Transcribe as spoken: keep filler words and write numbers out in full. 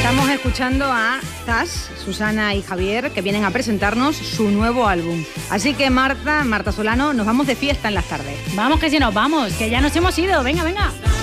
Estamos escuchando a Zas, Susana y Javier, que vienen a presentarnos su nuevo álbum. Así que Marta, Marta Solano, nos vamos de fiesta en las tardes. Vamos que si nos vamos, que ya nos hemos ido. Venga, venga.